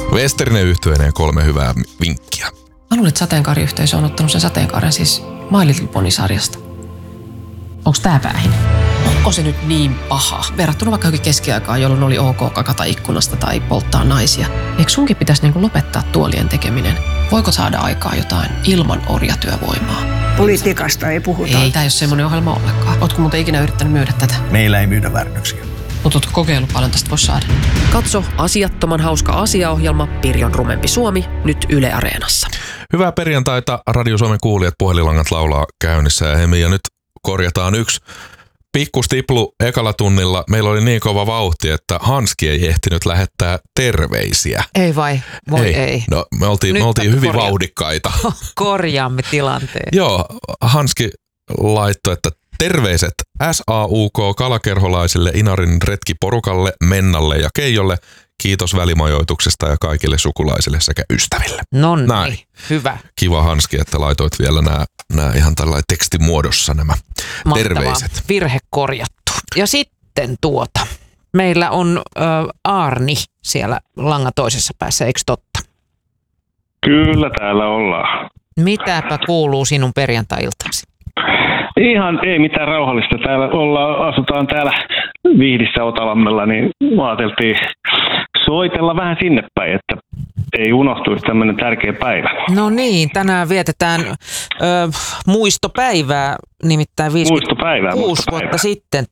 Westerinen yhtyeineen 3 hyvää vinkkiä. Mä luulen, että sateenkaariyhteisö on ottanut sen sateenkaaren siis My Little Pony-sarjasta. Onks tää päähin? Onko se nyt niin paha? Verrattuna vaikka johonkin keskiaikaan, jolloin oli ok kakata ikkunasta tai polttaa naisia. Eikö sunkin pitäisi niinku lopettaa tuolien tekeminen? Voiko saada aikaa jotain ilman orjatyövoimaa? Politiikasta ei puhuta. Ei, tää ei ole semmoinen ohjelma ollenkaan. Ootko muuten ikinä yrittänyt myydä tätä? Meillä ei myydä väärännöksiä. Mutta ootko kokeillut paljon tästä voisi saada? Katso asiattoman hauska asiaohjelma Pirjon rumempi Suomi nyt Yle Areenassa. Hyvää perjantaita, Radio Suomen kuulijat, puhelinlangat laulaa käynnissä ja Hemi. Ja nyt korjataan yksi pikkustiplu ekalla tunnilla. Meillä oli niin kova vauhti, että Hanski ei ehtinyt lähettää terveisiä. Ei vai? Voi ei. No, me oltiin hyvin vauhdikkaita. Korjaamme tilanteen. Joo, Hanski laittoi, että terveiset SAUK kalakerholaisille, Inarin retkiporukalle, Mennalle ja Keijolle. Kiitos välimajoituksesta ja kaikille sukulaisille sekä ystäville. Nonni, hyvä. Kiva Hanski, että laitoit vielä nämä ihan tällainen tekstimuodossa nämä terveiset. Virhe korjattu. Ja sitten meillä on Aarni siellä langan toisessa päässä, eikö totta? Kyllä täällä ollaan. Mitäpä kuuluu sinun perjantai-iltasi? Ihan ei mitään rauhallista. Täällä asutaan täällä Vihdissä Otalammella, niin ajateltiin soitella vähän sinne päin, että ei unohtuisi tämmöinen tärkeä päivä. No niin, tänään vietetään muistopäivää, nimittäin 56 vuotta sitten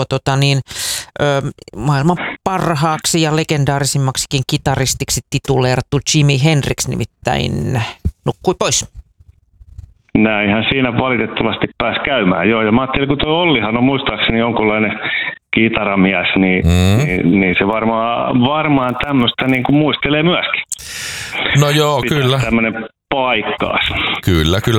maailman parhaaksi ja legendaarisimmaksikin kitaristiksi tituleerattu Jimi Hendrix nimittäin nukkui pois. Näinhän siinä valitettavasti pääsi käymään. Joo, ja mä ajattelin, kun tuo Ollihan on muistaakseni jonkunlainen kitaramies, niin se varmaan tämmöistä niin kuin muistelee myöskin. No joo, pitää kyllä. Tämmöinen paikkaas. Kyllä.